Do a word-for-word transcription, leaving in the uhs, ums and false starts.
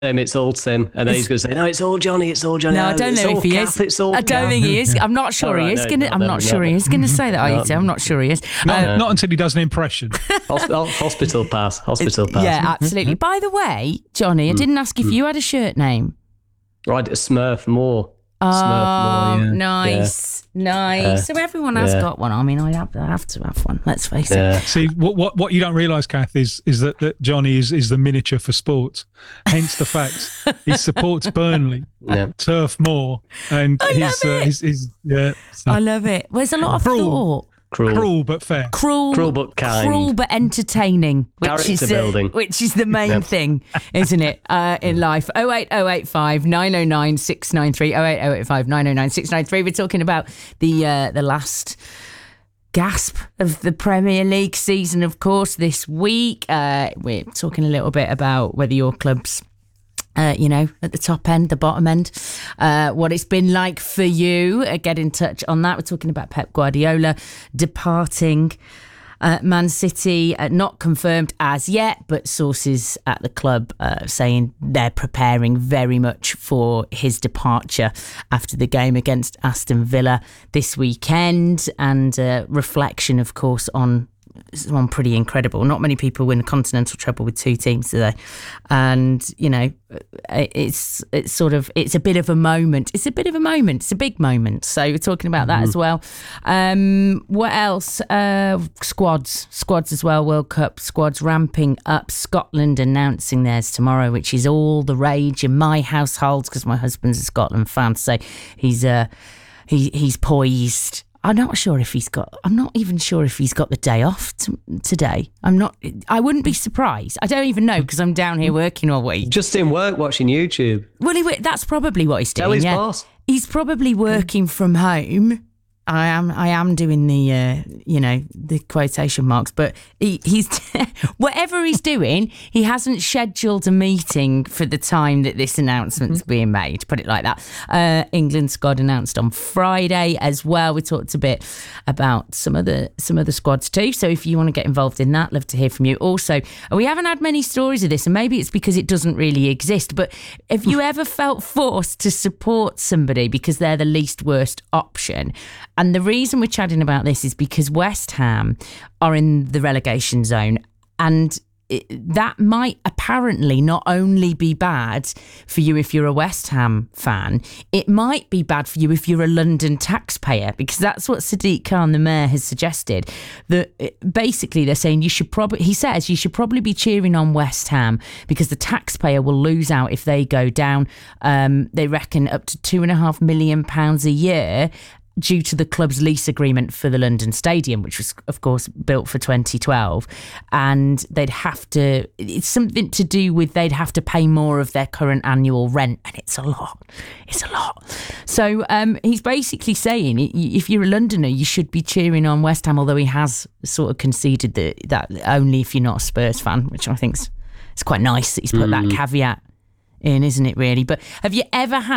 him, it's all Tim. And then he's going to say, no, it's all Johnny, it's all Johnny. No, I don't it's know all if he Kath, is. It's all I don't Kath. think he is. I'm not sure Right, he is no, going to. no, I'm no, not no, sure no. he is going to say that. Are you, No. Tim? I'm not sure he is. Not, Um, not until he does an impression. Hosp- hospital pass. Hospital pass. yeah, absolutely. By the way, Johnny, I didn't ask if you had a shirt name. Right, Smurf Moore. Oh, Smurf Moore, yeah. nice, nice. Yeah. So everyone has Yeah. got one. I mean, I have, I have to have one. Let's face it. Yeah. See, what, what what you don't realise, Kath, is is that, that Johnny is, is the miniature for sports. Hence the fact he supports Burnley, Yeah. Turf Moor, and I his, love uh, it. his his yeah. So I love it. There's a lot of Cruel. thought. Cruel. cruel but fair. Cruel, Cruel but kind. cruel but entertaining, which Character is uh, building. which is the main Yep. thing, isn't it? Uh, in life. Oh eight oh eight five nine oh nine six nine three. Oh eight oh eight five nine oh nine six nine three. We're talking about the uh, the last gasp of the Premier League season, of course, this week. Uh, we're talking a little bit about whether your club's Uh, you know, at the top end, the bottom end, uh, what it's been like for you. Uh, get in touch on that. We're talking about Pep Guardiola departing uh, Man City, uh, not confirmed as yet, but sources at the club uh, saying they're preparing very much for his departure after the game against Aston Villa this weekend, and uh, reflection, of course, on one pretty incredible. Not many people win a continental treble with two teams today, and you know, it's it's sort of it's a bit of a moment. It's a bit of a moment. It's a big moment. So we're talking about that as well. Um, what else? Uh, squads, squads as well. World Cup squads ramping up. Scotland announcing theirs tomorrow, which is all the rage in my household because my husband's a Scotland fan. So he's uh he he's poised. I'm not sure if he's got. I'm not even sure if he's got the day off t- today. I'm not. I wouldn't be surprised. I don't even know because I'm down here working all week. Just in work watching YouTube. Well, he, that's probably what he's doing. Tell his yeah. boss. He's probably working from home. I am. I am doing the, uh, you know, the quotation marks. But he, he's whatever he's doing, he hasn't scheduled a meeting for the time that this announcement's mm-hmm. being made. Put it like that. Uh, England squad announced on Friday as well. We talked a bit about some of the some of the squads too. So if you want to get involved in that, love to hear from you. Also, we haven't had many stories of this, and maybe it's because it doesn't really exist. But have you ever felt forced to support somebody because they're the least worst option? And the reason we're chatting about this is because West Ham are in the relegation zone, and it, that might apparently not only be bad for you if you're a West Ham fan, it might be bad for you if you're a London taxpayer, because that's what Sadiq Khan, the mayor, has suggested. That basically they're saying you should probably, he says, you should probably be cheering on West Ham because the taxpayer will lose out if they go down. Um, they reckon up to two and a half million pounds a year, due to the club's lease agreement for the London Stadium, which was, of course, built for twenty twelve. And they'd have to, it's something to do with they'd have to pay more of their current annual rent. And it's a lot. It's a lot. So um, he's basically saying if you're a Londoner, you should be cheering on West Ham, although he has sort of conceded that, that only if you're not a Spurs fan, which I think is it's quite nice that he's put mm. that caveat in, isn't it, really? But have you ever had